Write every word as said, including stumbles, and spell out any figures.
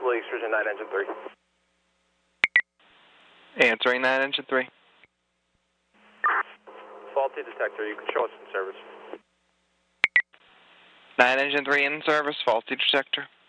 Lake Sturgeon nine, engine three. Answering nine, engine three. Faulty detector, you can show us in service. nine, engine three in service, faulty detector.